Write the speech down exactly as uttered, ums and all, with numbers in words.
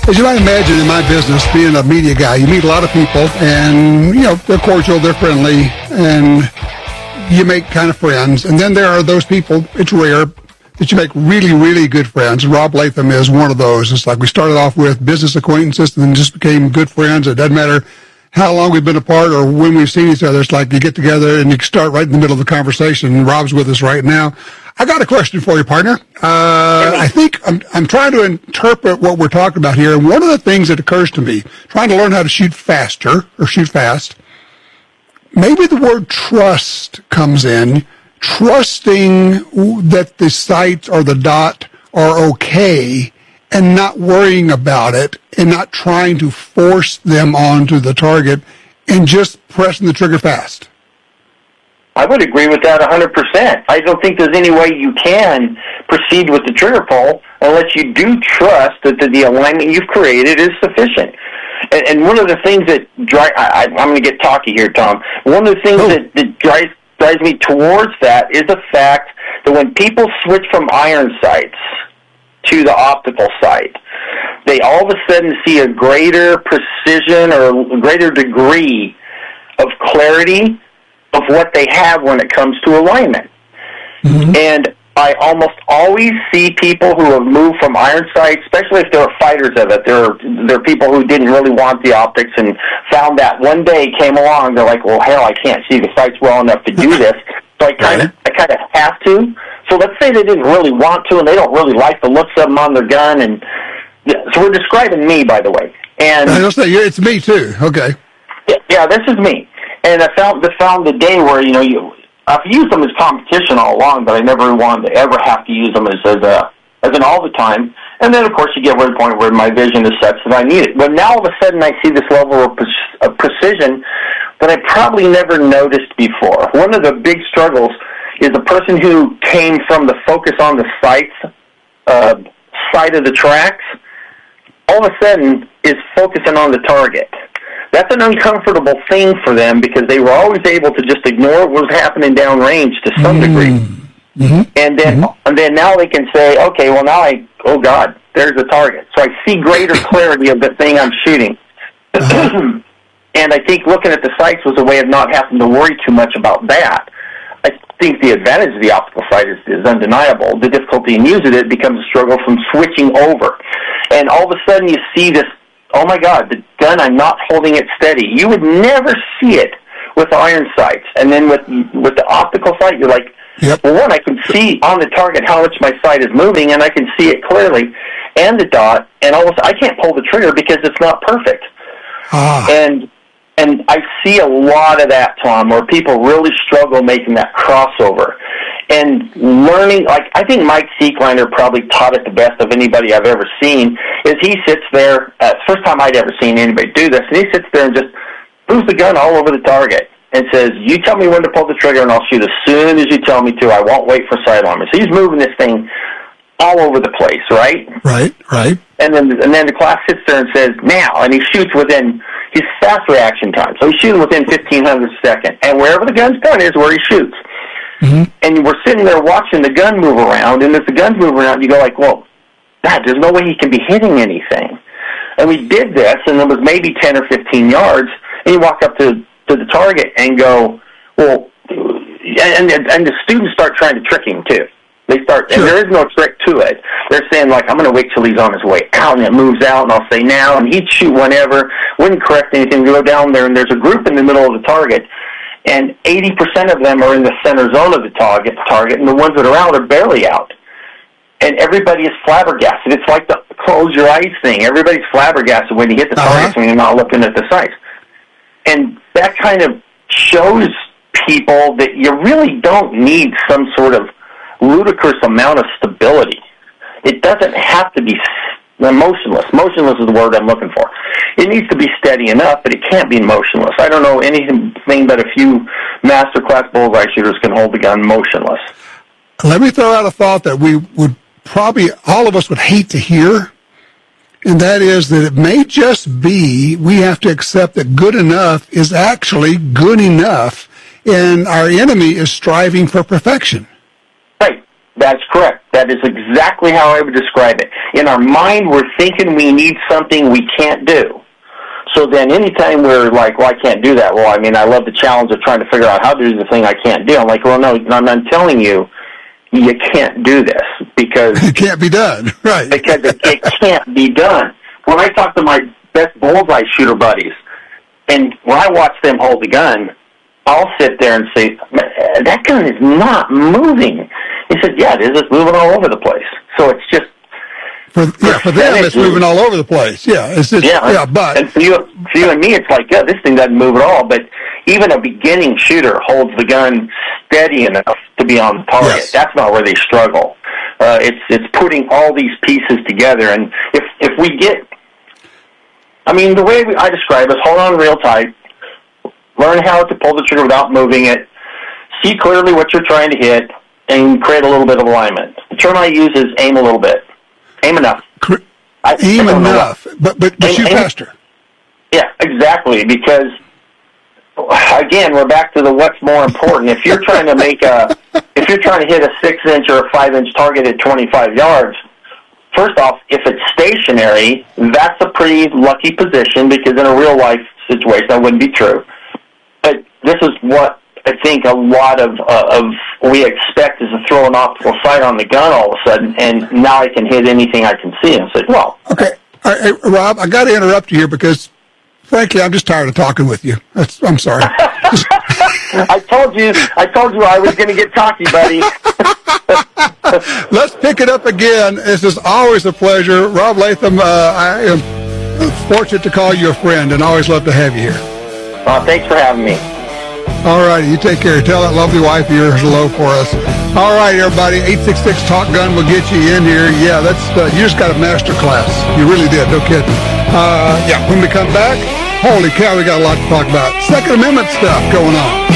As you might imagine, in my business, being a media guy, you meet a lot of people, and, you know, they're cordial, they're friendly, and you make kind of friends. And then there are those people, it's rare, that you make really, really good friends. Rob Latham is one of those. It's like we started off with business acquaintances and then just became good friends. It doesn't matter how long we've been apart or when we've seen each other. It's like you get together and you start right in the middle of the conversation. Rob's with us right now. I got a question for you, partner. Uh, I think I'm, I'm trying to interpret what we're talking about here. And one of the things that occurs to me, trying to learn how to shoot faster or shoot fast, maybe the word trust comes in, trusting that the sight or the dot are okay and not worrying about it and not trying to force them onto the target and just pressing the trigger fast. I would agree with that one hundred percent. I don't think there's any way you can proceed with the trigger pull unless you do trust that the, the alignment you've created is sufficient. And, and one of the things that drive, I, I'm going to get talky here, Tom. One of the things oh. that, that drives, drives me towards that is the fact that when people switch from iron sights to the optical sight, they all of a sudden see a greater precision or a greater degree of clarity of what they have when it comes to alignment. Mm-hmm. And I almost always see people who have moved from iron sight, especially if they're fighters of it. They're, they're people who didn't really want the optics and found that one day came along, they're like, well, hell, I can't see the sights well enough to do this. So I kind of I kind of have to. So let's say they didn't really want to and they don't really like the looks of them on their gun. And so we're describing me, by the way. And I don't say it's me too. Okay. Yeah, yeah, this is me. And I found the found the day where, you know, you I've used them as competition all along, but I never wanted to ever have to use them as as a as an all the time. And then, of course, you get to the point where my vision is such that I need it. But now all of a sudden, I see this level of, pre- of precision that I probably never noticed before. One of the big struggles is the person who came from the focus on the sights uh, side of the tracks. All of a sudden, is focusing on the target. That's an uncomfortable thing for them because they were always able to just ignore what was happening downrange to some mm-hmm. degree. Mm-hmm. And then mm-hmm. and then now they can say, okay, well now I, oh God, there's the target. So I see greater clarity of the thing I'm shooting. Uh-huh. And I think looking at the sights was a way of not having to worry too much about that. I think the advantage of the optical sight is, is undeniable. The difficulty in using it becomes a struggle from switching over. And all of a sudden you see this, oh my God, the gun, I'm not holding it steady. You would never see it with iron sights. And then with with the optical sight, you're like, yep. well, one, I can see on the target how much my sight is moving, and I can see it clearly, and the dot, and all of a sudden, I can't pull the trigger because it's not perfect. Ah. And and I see a lot of that, Tom, where people really struggle making that crossover. And learning, like, I think Mike Seekliner probably taught it the best of anybody I've ever seen, is he sits there, uh, first time I'd ever seen anybody do this, and he sits there and just moves the gun all over the target and says, you tell me when to pull the trigger and I'll shoot as soon as you tell me to. I won't wait for sight alarm. So he's moving this thing all over the place, right? Right, right. And then and then the class sits there and says, now, and he shoots within, he's fast reaction time, so he's shooting within fifteen hundredths a second. And wherever the gun's point is, where he shoots. Mm-hmm. And we're sitting there watching the gun move around, and as the gun's moving around, you go like, well, God, there's no way he can be hitting anything. And we did this, and it was maybe ten or fifteen yards, and you walk up to, to the target and go, well, and, and, and the students start trying to trick him, too. They start, sure. And there is no trick to it. They're saying, like, I'm going to wait till he's on his way out, and it moves out, and I'll say now, and he'd shoot whenever, wouldn't correct anything, go down there, and there's a group in the middle of the target, and eighty percent of them are in the center zone of the target, target, and the ones that are out are barely out. And everybody is flabbergasted. It's like the close your eyes thing. Everybody's flabbergasted when you hit the target uh-huh. when you're not looking at the sights. And that kind of shows people that you really don't need some sort of ludicrous amount of stability. It doesn't have to be motionless. Motionless is the word I'm looking for. It needs to be steady enough, but it can't be motionless. I don't know anything but a few master class bullseye shooters can hold the gun motionless. Let me throw out a thought that we would probably, all of us would hate to hear, and that is that it may just be we have to accept that good enough is actually good enough, and our enemy is striving for perfection. Right. That's correct. That is exactly how I would describe it. In our mind, we're thinking we need something we can't do. So then anytime we're like, well, I can't do that. Well, I mean, I love the challenge of trying to figure out how to do the thing I can't do. I'm like, well, no, I'm not telling you you can't do this because... It can't be done, right. Because it, it can't be done. When I talk to my best bullseye shooter buddies, and when I watch them hold the gun, I'll sit there and say, that gun is not moving. He said, yeah, it is. It's moving all over the place. So it's just... For, yeah, for them, it's moving all over the place. Yeah, it's just, yeah, yeah, but... And for you, for you and me, it's like, yeah, this thing doesn't move at all. But even a beginning shooter holds the gun steady enough to be on target. Yes. That's not where they struggle. Uh, it's it's putting all these pieces together. And if if we get... I mean, the way we, I describe it is hold on real tight, learn how to pull the trigger without moving it, see clearly what you're trying to hit, and create a little bit of alignment. The term I use is aim a little bit. Aim enough. I, aim I enough, but but, but aim, shoot aim, faster. Yeah, exactly. Because again, we're back to the what's more important. If you're trying to make a, if you're trying to hit a six inch or a five inch target at twenty-five yards, first off, if it's stationary, that's a pretty lucky position because in a real life situation that wouldn't be true. But this is what I think a lot of uh, of we expect is to throw an optical sight on the gun all of a sudden, and now I can hit anything I can see. And say, well, okay, all right, hey, Rob, I got to interrupt you here because, frankly, I'm just tired of talking with you. That's, I'm sorry. I told you, I told you I was going to get talky, buddy. Let's pick it up again. This is always a pleasure, Rob Latham. Uh, I am fortunate to call you a friend, and always love to have you here. Uh, thanks for having me. All right, you take care. Tell that lovely wife of yours hello for us. All right, everybody, eight six six Talk Gun will get you in here. Yeah, that's uh, you just got a master class. You really did, no kidding. Uh, yeah, when we come back, holy cow, we got a lot to talk about. Second Amendment stuff going on.